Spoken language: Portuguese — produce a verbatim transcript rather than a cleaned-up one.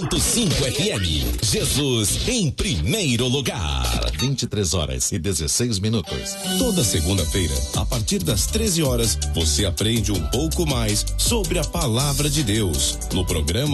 ponto cinco F M. Jesus em primeiro lugar. vinte e três horas e dezesseis minutos. Toda segunda-feira, a partir das treze horas, você aprende um pouco mais sobre a palavra de Deus no programa